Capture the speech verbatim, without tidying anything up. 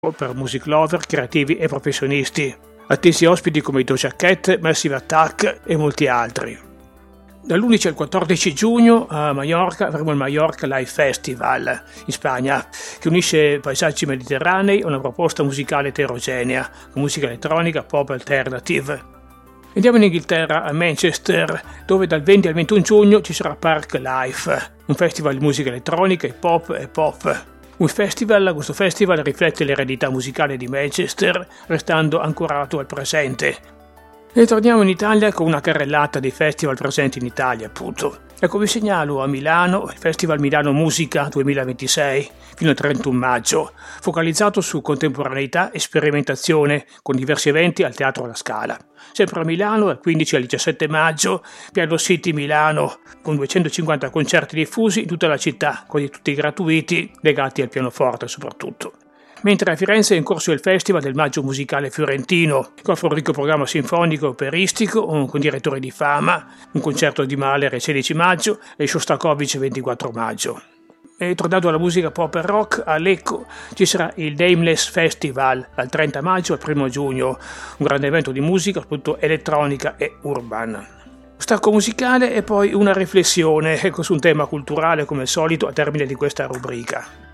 per music lover, creativi e professionisti. Attesi ospiti come i Doja Cat, Massive Attack e molti altri. Dall'undici al quattordici giugno a Maiorca avremo il Maiorca Live Festival in Spagna, che unisce paesaggi mediterranei a una proposta musicale eterogenea, con musica elettronica, pop alternative. Andiamo in Inghilterra, a Manchester, dove dal venti al ventuno giugno ci sarà Park Life, un festival di musica elettronica, hip hop e pop. Un festival, questo festival riflette l'eredità musicale di Manchester, restando ancorato al presente. E torniamo in Italia con una carrellata dei festival presenti in Italia, appunto. Ecco, vi segnalo a Milano il Festival Milano Musica duemilaventisei fino al trentuno maggio, focalizzato su contemporaneità e sperimentazione con diversi eventi al Teatro La Scala. Sempre a Milano, dal quindici al diciassette maggio, Piano City Milano, con duecentocinquanta concerti diffusi in tutta la città, quasi tutti gratuiti, legati al pianoforte soprattutto. Mentre a Firenze è in corso il Festival del Maggio Musicale Fiorentino, che offre un ricco programma sinfonico e operistico con direttori di fama, un concerto di Mahler il sedici maggio e Shostakovich il ventiquattro maggio. E tornando alla musica pop e rock, a Lecco ci sarà il Nameless Festival dal trenta maggio al primo giugno, un grande evento di musica, soprattutto elettronica e urban. Stacco musicale e poi una riflessione ecco, su un tema culturale come al solito a termine di questa rubrica.